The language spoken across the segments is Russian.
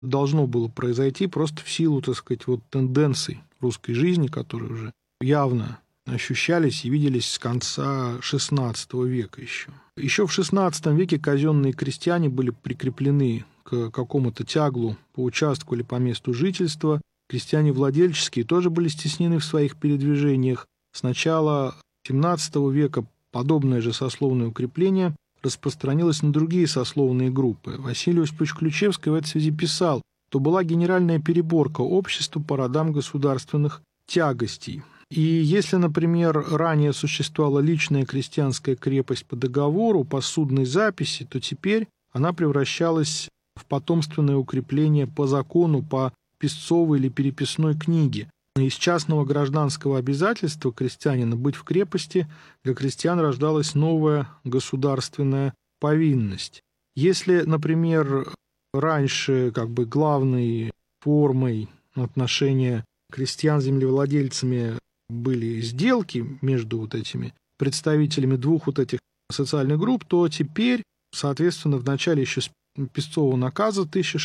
должно было произойти просто в силу, так сказать, вот тенденций русской жизни, которые уже явно ощущались и виделись с конца XVI века еще. Еще в XVI веке казенные крестьяне были прикреплены к какому-то тяглу по участку или по месту жительства. Крестьяне владельческие тоже были стеснены в своих передвижениях. С начала XVII века подобное же сословное укрепление распространилось на другие сословные группы. Василий Осипович Ключевский в этой связи писал, что была генеральная переборка общества по родам государственных тягостей. И если, например, ранее существовала личная крестьянская крепость по договору, по судной записи, то теперь она превращалась в потомственное укрепление по закону, по писцовой или переписной книге. Из частного гражданского обязательства крестьянина быть в крепости для крестьян рождалась новая государственная повинность. Если, например, раньше главной формой отношения крестьян с землевладельцами были сделки между вот этими представителями двух вот этих социальных групп, то теперь, соответственно, в начале еще писцового наказа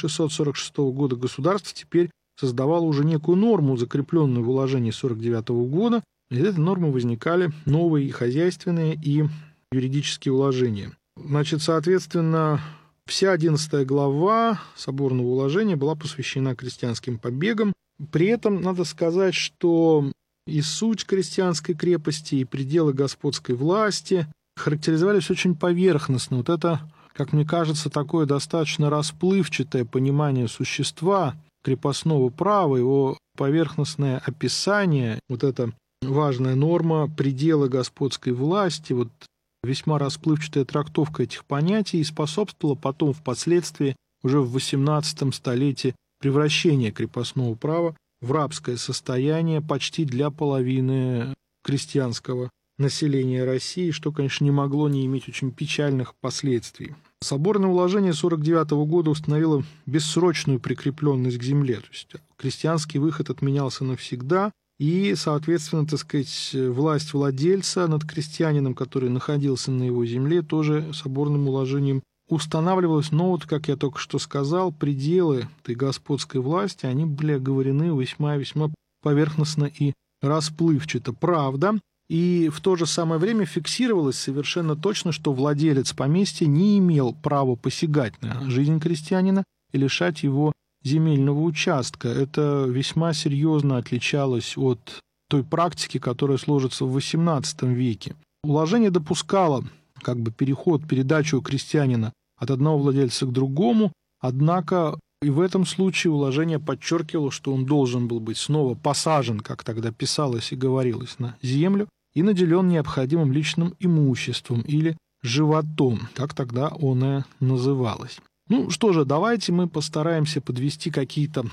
1646 года государство теперь создавало уже некую норму, закрепленную в уложении 1949 года. Из этой нормы возникали новые хозяйственные и юридические уложения. Значит, соответственно, вся 11 глава соборного уложения была посвящена крестьянским побегам. При этом надо сказать, что и суть крестьянской крепости, и пределы господской власти характеризовались очень поверхностно. Вот это, как мне кажется, такое достаточно расплывчатое понимание существа крепостного права, его поверхностное описание, вот эта важная норма пределы господской власти, вот весьма расплывчатая трактовка этих понятий и способствовала потом впоследствии уже в XVIII столетии превращения крепостного права в рабское состояние почти для половины крестьянского населения России, что, конечно, не могло не иметь очень печальных последствий. Соборное уложение 1949 года установило бессрочную прикрепленность к земле, то есть крестьянский выход отменялся навсегда, и, соответственно, так сказать, власть владельца над крестьянином, который находился на его земле, тоже соборным уложением устанавливалось, но вот, как я только что сказал, пределы этой господской власти, они были оговорены весьма поверхностно и расплывчато. Правда, и в то же самое время фиксировалось совершенно точно, что владелец поместья не имел права посягать на жизнь крестьянина и лишать его земельного участка. Это весьма серьезно отличалось от той практики, которая сложится в XVIII веке. Уложение допускало переход, передачу крестьянина от одного владельца к другому, однако и в этом случае уложение подчеркивало, что он должен был быть снова посажен, как тогда писалось и говорилось, на землю и наделен необходимым личным имуществом или животом, как тогда оно называлось. Ну что же, давайте мы постараемся подвести какие-то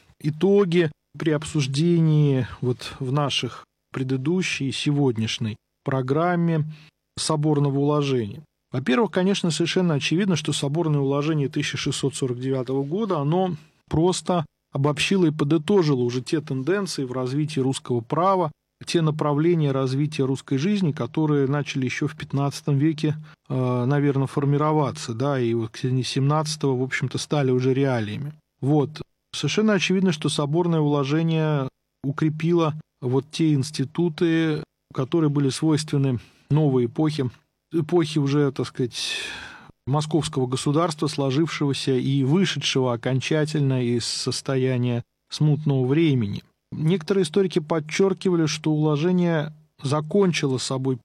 итоги при обсуждении вот в наших предыдущей и сегодняшней программе соборного уложения. Во-первых, конечно, совершенно очевидно, что соборное уложение 1649 года, оно просто обобщило и подытожило уже те тенденции в развитии русского права, те направления развития русской жизни, которые начали еще в XV веке, наверное, формироваться, да, и вот к середине XVII, в общем-то, стали уже реалиями. Вот. Совершенно очевидно, что соборное уложение укрепило вот те институты, которые были свойственны новой эпохе уже, так сказать, московского государства, сложившегося и вышедшего окончательно из состояния смутного времени. Некоторые историки подчеркивали, что уложение закончило собой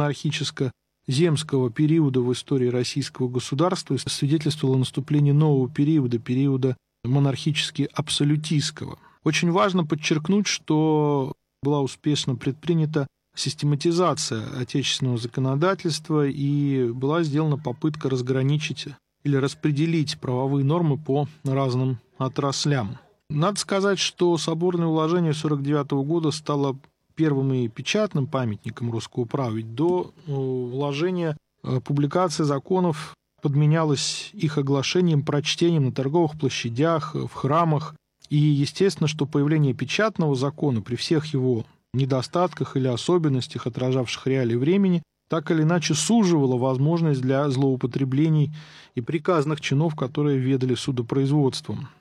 монархическо-земского периода в истории российского государства и свидетельствовало о наступлении нового периода монархически-абсолютистского. Очень важно подчеркнуть, что была успешно предпринята систематизация отечественного законодательства и была сделана попытка разграничить или распределить правовые нормы по разным отраслям. Надо сказать, что соборное уложение 1949 года стало первым и печатным памятником русского права, ведь до уложения публикация законов подменялась их оглашением, прочтением на торговых площадях, в храмах. И естественно, что появление печатного закона при всех его недостатках или особенностях, отражавших реалии времени, так или иначе суживало возможность для злоупотреблений и приказных чинов, которые ведали судопроизводством.